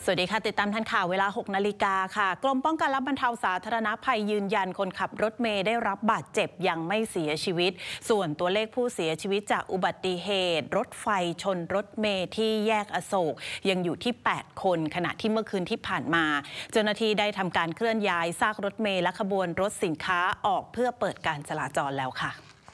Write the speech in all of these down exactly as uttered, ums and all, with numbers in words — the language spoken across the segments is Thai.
สวัสดีค่ะติดตามทันข่าวเวลาหกนาฬิกาค่ะกรมป้องกันและบรรเทาสาธารณภัยยืนยันคนขับรถเมล์ได้รับบาดเจ็บยังไม่เสียชีวิตส่วนตัวเลขผู้เสียชีวิตจากอุบัติเหตุรถไฟชนรถเมล์ที่แยกอโศกยังอยู่ที่แปดคนขณะที่เมื่อคืนที่ผ่านมาเจ้าหน้าที่ได้ทำการเคลื่อนย้ายซากรถเมล์และขบวนรถสินค้าออกเพื่อเปิดการจราจรแล้วค่ะ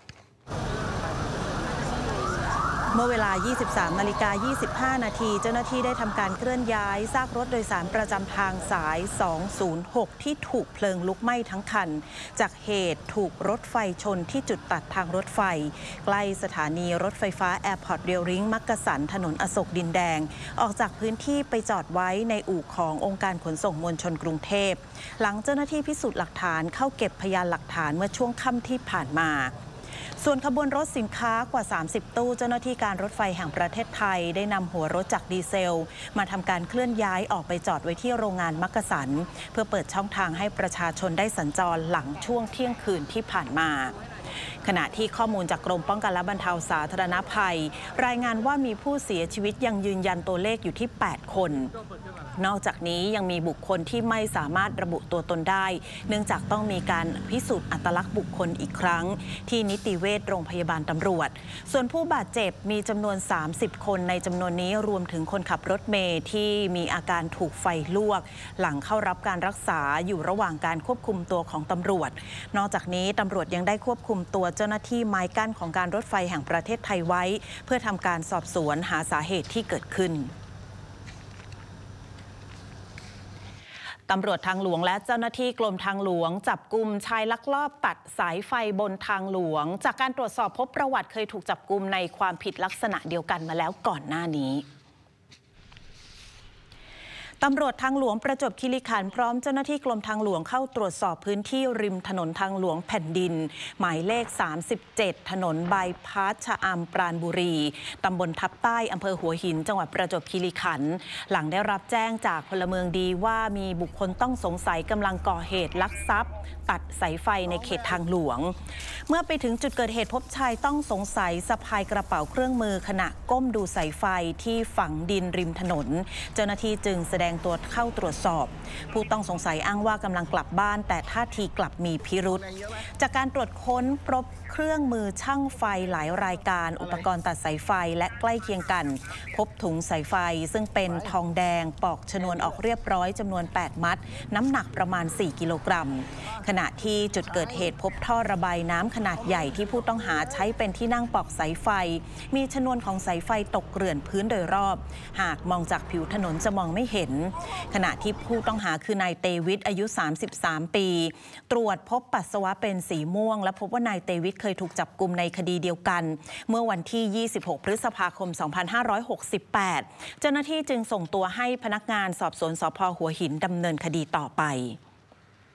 เมื่อเวลา ยี่สิบสามนาฬิกายี่สิบห้า นาทีเจ้าหน้าที่ได้ทำการเคลื่อนย้ายซากรถโดยสารประจำทางสาย สองศูนย์หก ที่ถูกเพลิงลุกไหม้ทั้งคันจากเหตุถูกรถไฟชนที่จุดตัดทางรถไฟใกล้สถานีรถไฟฟ้าแอร์พอร์ตเรลลิงก์มักกะสันถนนอโศกดินแดงออกจากพื้นที่ไปจอดไว้ในอู่ขององค์การขนส่งมวลชนกรุงเทพหลังเจ้าหน้าที่พิสูจน์หลักฐานเข้าเก็บพยานหลักฐานเมื่อช่วงค่ำที่ผ่านมาส่วนขบวนรถสินค้ากว่าสามสิบตู้เจ้าหน้าที่การรถไฟแห่งประเทศไทยได้นำหัวรถจากดีเซลมาทำการเคลื่อนย้ายออกไปจอดไว้ที่โรงงานมักกะสันเพื่อเปิดช่องทางให้ประชาชนได้สัญจรหลังช่วงเที่ยงคืนที่ผ่านมาขณะที่ข้อมูลจากกรมป้องกันและบรรเทาสาธารณภัยรายงานว่ามีผู้เสียชีวิตยังยืนยันตัวเลขอยู่ที่แปดคนนอกจากนี้ยังมีบุคคลที่ไม่สามารถระบุตัวตนได้เนื่องจากต้องมีการพิสูจน์อัตลักษณ์บุคคลอีกครั้งที่นิติเวชโรงพยาบาลตำรวจส่วนผู้บาดเจ็บมีจำนวนสามสิบคนในจำนวนนี้รวมถึงคนขับรถเมล์ที่มีอาการถูกไฟลวกหลังเข้ารับการรักษาอยู่ระหว่างการควบคุมตัวของตำรวจนอกจากนี้ตำรวจยังได้ควบคุมตัวเจ้าหน้าที่ไม้กั้นของการรถไฟแห่งประเทศไทยไว้เพื่อทำการสอบสวนหาสาเหตุที่เกิดขึ้นตำรวจทางหลวงและเจ้าหน้าที่กรมทางหลวงจับกุมชายลักลอบตัดสายไฟบนทางหลวงจากการตรวจสอบพบประวัติเคยถูกจับกุมในความผิดลักษณะเดียวกันมาแล้วก่อนหน้านี้ตำรวจทางหลวงประจวบคีรีขันธ์พร้อมเจ้าหน้าที่กรมทางหลวงเข้าตรวจสอบพื้นที่ริมถนนทางหลวงแผ่นดินหมายเลขสามสิบเจ็ดถนนบายพาสชะอำปราณบุรีตำบลทับใต้อำเภอหัวหินจังหวัดประจวบคีรีขันธ์หลังได้รับแจ้งจากพลเมืองดีว่ามีบุคคลต้องสงสัยกำลังก่อเหตุลักทรัพย์ตัดสายไฟในเขตทางหลวงเมื่อไปถึงจุดเกิดเหตุพบชายต้องสงสัยสะพายกระเป๋าเครื่องมือขณะก้มดูสายไฟที่ฝังดินริมถนนเจ้าหน้าที่จึงแสดงตัวเข้าตรวจสอบผู้ต้องสงสัยอ้างว่ากำลังกลับบ้านแต่ท่าทีกลับมีพิรุธจากการตรวจค้นพบเครื่องมือช่างไฟหลายรายการอุปกรณ์ตัดสายไฟและใกล้เคียงกันพบถุงสายไฟซึ่งเป็นทองแดงปอกชนวนออกเรียบร้อยจำนวนแปดมัดน้ำหนักประมาณสี่กิโลกรัมขณะที่จุดเกิดเหตุพบท่อระบายน้ำขนาดใหญ่ที่ผู้ต้องหาใช้เป็นที่นั่งปอกสายไฟมีชนวนของสายไฟตกเกลื่อนพื้นโดยรอบหากมองจากผิวถนนจะมองไม่เห็นขณะที่ผู้ต้องหาคือนายเตวิทอายุสามสิบสามปีตรวจพบปัสสาวะเป็นสีม่วงและพบว่านายเตวิทเคยถูกจับกุมในคดีเดียวกันเมื่อวันที่ยี่สิบหกพฤษภาคมสองพันห้าร้อยหกสิบแปดเจ้าหน้าที่จึงส่งตัวให้พนักงานสอบสวนสภ.หัวหินดำเนินคดีต่อไป